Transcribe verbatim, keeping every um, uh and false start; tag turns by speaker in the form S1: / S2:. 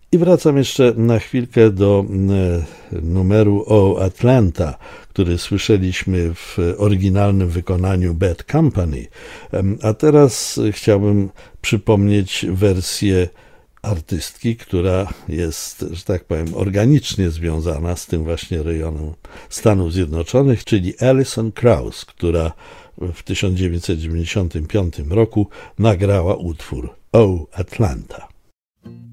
S1: I wracam jeszcze na chwilkę do numeru O Atlanta, który słyszeliśmy w oryginalnym wykonaniu Bad Company. A teraz chciałbym przypomnieć wersję artystki, która jest, że tak powiem, organicznie związana z tym właśnie rejonem Stanów Zjednoczonych, czyli Alison Krauss, która w tysiąc dziewięćset dziewięćdziesiątym piątym roku nagrała utwór O Atlanta.